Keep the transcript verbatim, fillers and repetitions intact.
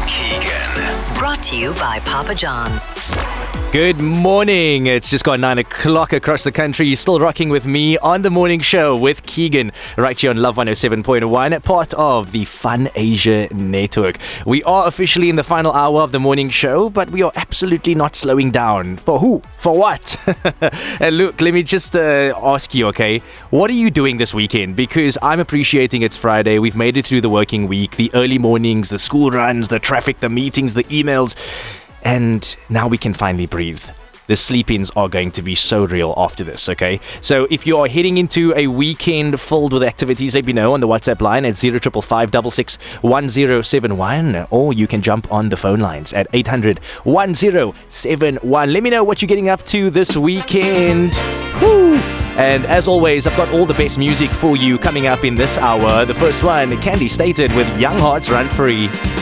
Keegan. Brought to you by Papa John's. Good morning. It's just gone nine o'clock across the country. You're still rocking with me on the morning show with Keegan, right here on Love one oh seven point one, part of the Fun Asia network. We are officially in the final hour of the morning show, but we are absolutely not slowing down. For who? For what? And look, let me just uh, ask you, okay, what are you doing this weekend? Because I'm appreciating it's Friday. We've made it through the working week, the early mornings, the school runs, the traffic, the meetings, the emails. And now we can finally breathe. The sleep-ins are going to be so real after this, okay? So if you are heading into a weekend filled with activities, let me know on the WhatsApp line at zero five five five six six one zero seven one, or you can jump on the phone lines at eight hundred one zero seven one. Let me know what you're getting up to this weekend. Woo! And as always, I've got all the best music for you coming up in this hour. The first one, Candy Stated with Young Hearts Run Free.